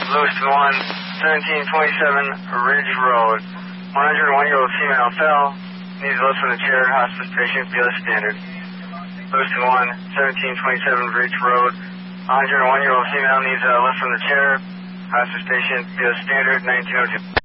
Lewiston 1, 1727 Ridge Road. 101-year-old female fell. Needs a lift from the chair. Hospice patient, BLS standard. Lewiston 1, 1727 Ridge Road. 101-year-old female needs a lift from the chair. Hospice patient, BLS standard, 1902.